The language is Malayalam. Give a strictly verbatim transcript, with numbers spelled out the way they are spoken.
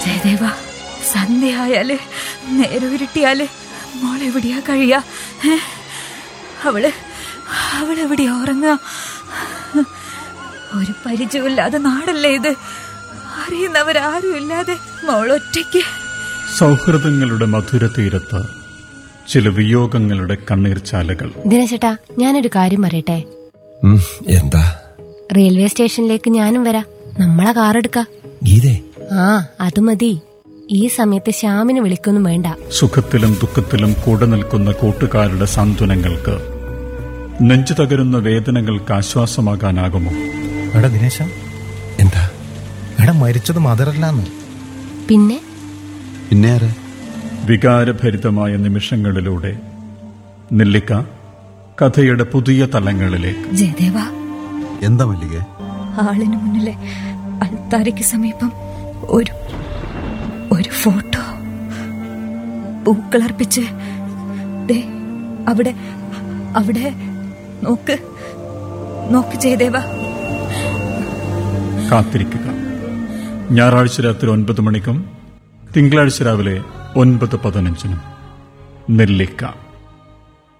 ജയദേവ, സന്ധ്യയായാല് നേരം ഇരുട്ടിയാല് മോളെവിടെയാ കഴിയാ? അവള് അവളെവിടെയാ ഉറങ്ങുക? ഒരു പരിചയമില്ലാതെ നാടല്ലേ ഇത്, അറിയുന്നവരാരും ഇല്ലാതെ മോളൊറ്റയ്ക്ക്. സൗഹൃദങ്ങളുടെ മധുര തീരത്ത് ചില വിയോഗങ്ങളുടെ കണ്ണീർ ചാലകൾ. ദിനചേട്ടാ, ഞാനൊരു കാര്യം പറയട്ടെ? എന്താ? റെയിൽവേ സ്റ്റേഷനിലേക്ക് ഞാനും വരാം, നമ്മളെ കാറെടുക്ക. ഗീതേ, ആ അത് മതി. ഈ സമയത്ത് ശ്യാമിന് വിളിക്കൊന്നും വേണ്ട. സുഖത്തിലും ദുഃഖത്തിലും കൂടെ നിൽക്കുന്ന കൂട്ടുകാരുടെ സാന്ത്വനങ്ങൾക്ക്, നെഞ്ചു തകരുന്ന വേദനകൾക്ക് ആശ്വാസമാകാനാകുമോ? എടാ ദിനേശ, എന്താ? എടാ മരിച്ചത് മദറല്ലാന്ന്. പിന്നെ പിന്നെ ആര്? വികാരഭരിതമായ നിമിഷങ്ങളിലൂടെ നെല്ലിക്ക കഥയുടെ പുതിയ തലങ്ങളിലേക്ക്. ജയദേവ, എന്താ മല്ലികേ? ആളിന് മുന്നിലെ അൾത്താരയ്ക്ക് സമീപം ഒരു ഒരു ഫോട്ടോ പൂക്കളർപ്പിച്ച് ദേ അവിടെ അവിടെ നോക്ക് നോക്ക് ജയദേവ. കാത്തിരിക്കുക. ഞായറാഴ്ച രാത്രി ഒൻപത് മണിക്കും തിങ്കളാഴ്ച രാവിലെ ഒൻപത് പതിനഞ്ചിനും നെല്ലിക്ക.